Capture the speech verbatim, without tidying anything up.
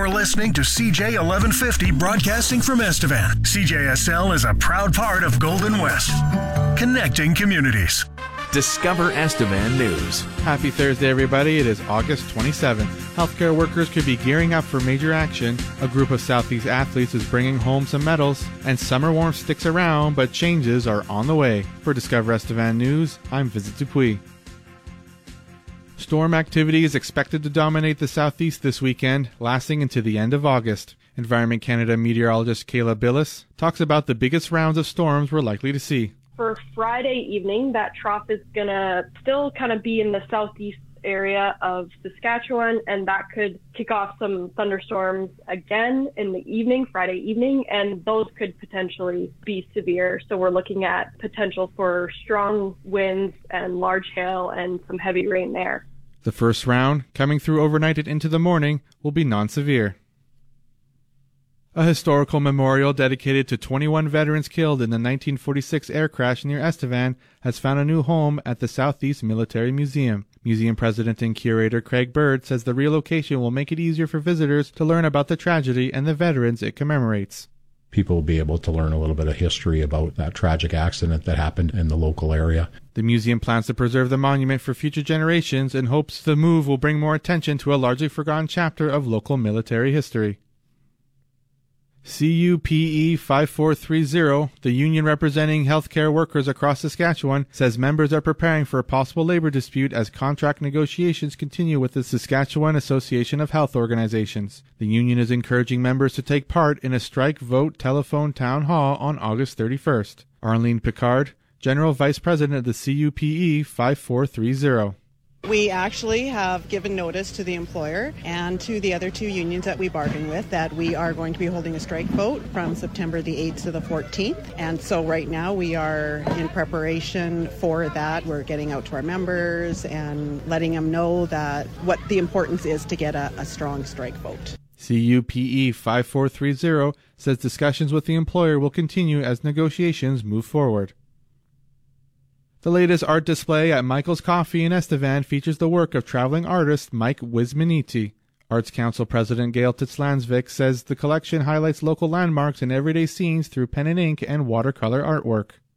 You're listening to C J eleven fifty broadcasting from Estevan. C J S L is a proud part of Golden West, connecting communities. Discover Estevan News. Happy Thursday, everybody. It is August twenty-seventh. Healthcare workers could be gearing up for major action. A group of Southeast athletes is bringing home some medals, and summer warmth sticks around, but changes are on the way. For Discover Estevan News, I'm Vincent Dupuis. Storm activity is expected to dominate the southeast this weekend, lasting into the end of August. Environment Canada meteorologist Kayla Billis talks about the biggest rounds of storms we're likely to see. For Friday evening, that trough is going to still kind of be in the southeast area of Saskatchewan, and that could kick off some thunderstorms again in the evening, Friday evening, and those could potentially be severe. So we're looking at potential for strong winds and large hail and some heavy rain there. The first round, coming through overnight and into the morning, will be non-severe. A historical memorial dedicated to twenty-one veterans killed in the nineteen forty-six air crash near Estevan has found a new home at the Southeast Military Museum. Museum president and curator Craig Bird says the relocation will make it easier for visitors to learn about the tragedy and the veterans it commemorates. People will be able to learn a little bit of history about that tragic accident that happened in the local area. The museum plans to preserve the monument for future generations and hopes the move will bring more attention to a largely forgotten chapter of local military history. C U P E five four three zero, the union representing healthcare workers across Saskatchewan, says members are preparing for a possible labor dispute as contract negotiations continue with the Saskatchewan Association of Health Organizations. The union is encouraging members to take part in a strike vote telephone town hall on August thirty-first. Arlene Picard, General Vice President of the C U P E five four three zero. We actually have given notice to the employer and to the other two unions that we bargain with that we are going to be holding a strike vote from September the eighth to the fourteenth. And so right now we are in preparation for that. We're getting out to our members and letting them know that what the importance is to get a, a strong strike vote. C U P E five four three zero says discussions with the employer will continue as negotiations move forward. The latest art display at Michael's Coffee in Estevan features the work of traveling artist Mike Wismaniti. Arts Council President Gail Titzlansvik says the collection highlights local landmarks and everyday scenes through pen and ink and watercolor artwork.